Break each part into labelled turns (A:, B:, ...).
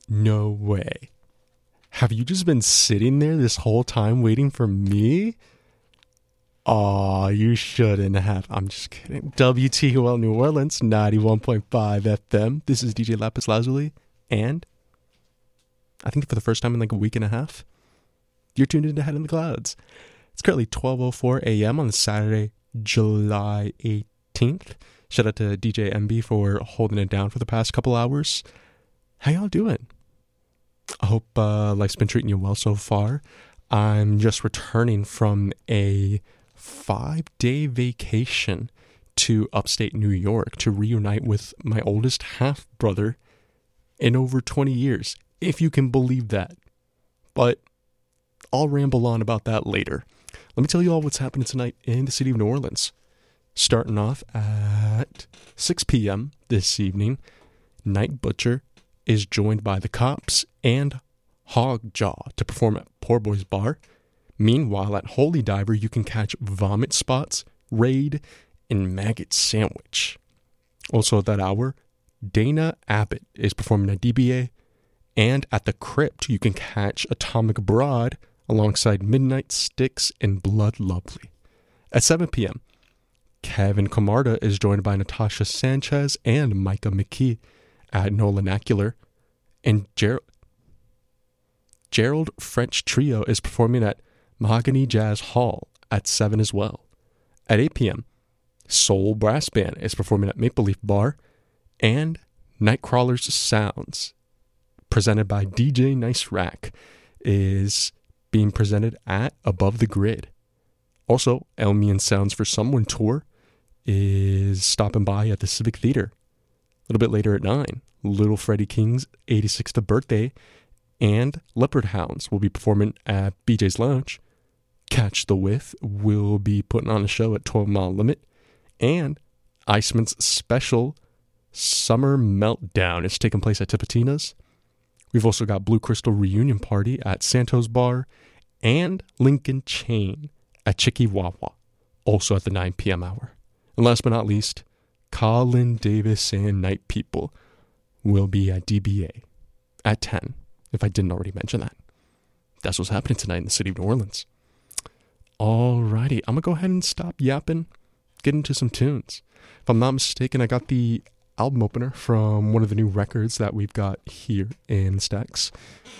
A: No way. Have you just been sitting there this whole time waiting for me? Aw, you shouldn't have. I'm just kidding. WTOL New Orleans, 91.5 FM. This is DJ Lapis Lazuli. And I think for the first time in like a week and a half, you're tuned into Head in the Clouds. It's currently 12:04 a.m. on Saturday, July 18th. Shout out to DJ MB for holding it down for the past couple hours. How y'all doing? I hope life's been treating you well so far. I'm just returning from a 5-day vacation to upstate New York to reunite with my oldest half-brother in over 20 years, if you can believe that. But I'll ramble on about that later. Let me tell you all what's happening tonight in the city of New Orleans. Starting off at 6 p.m. this evening, Night Butcher is joined by the Cops and Hogjaw to perform at Poor Boys Bar. Meanwhile, at Holy Diver, you can catch Vomit Spots, Raid, and Maggot Sandwich. Also at that hour, Dana Abbott is performing at DBA. And at the Crypt, you can catch Atomic Broad alongside Midnight Sticks and Blood Lovely. At 7 p.m., Kevin Camarda is joined by Natasha Sanchez and Micah McKee at Nolanacular. And Gerald French Trio is performing at Mahogany Jazz Hall at 7 as well. At 8 p.m., Soul Brass Band is performing at Maple Leaf Bar. And Nightcrawler's Sounds, presented by DJ Nice Rack, is being presented at Above the Grid. Also, Elmian Sounds for Someone Tour is stopping by at the Civic Theater. A little bit later at 9, Little Freddie King's 86th birthday and Leopard Hounds will be performing at BJ's Lounge. Catch the Whiff will be putting on a show at 12 Mile Limit. And Iceman's special Summer Meltdown is taking place at Tipitina's. We've also got Blue Crystal Reunion Party at Santos Bar and Lincoln Chain at Chicky Wawa, also at the 9 p.m. hour. And last but not least, Colin Davis and Night People will be at DBA at 10, if I didn't already mention that. That's what's happening tonight in the city of New Orleans. Alrighty, I'm going to go ahead and stop yapping, get into some tunes. If I'm not mistaken, I got the album opener from one of the new records that we've got here in the stacks.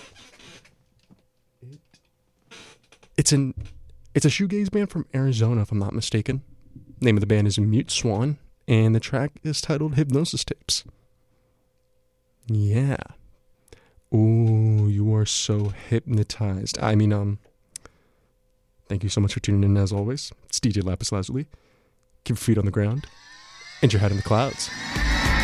A: It's a shoegaze band from Arizona, if I'm not mistaken. Name of the band is Mute Swan, and the track is titled Hypnosis Tapes. Yeah. Ooh, you are so hypnotized. I mean, thank you so much for tuning in as always. It's DJ Lapis Lazuli. Keep your feet on the ground and your head in the clouds.